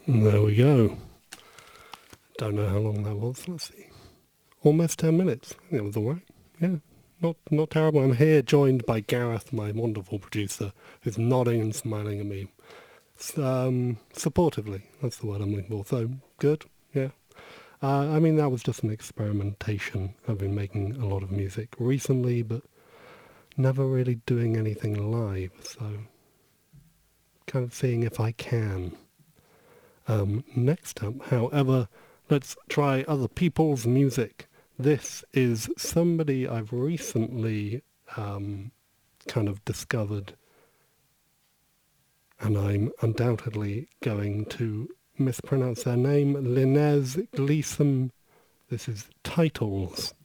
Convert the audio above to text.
There we go. Don't know how long that was. Let's see. Almost 10 minutes. I think it was all right. Yeah, not terrible. I'm here joined by Gareth, my wonderful producer, who's nodding and smiling at me supportively. That's the word I'm looking for. So, good. Yeah. I mean, that was just an experimentation. I've been making a lot of music recently, but never really doing anything live. So, kind of seeing if I can. Next up, however, let's try other people's music. This is somebody I've recently kind of discovered, and I'm undoubtedly going to mispronounce their name, Linez Gleeson. This is Titles.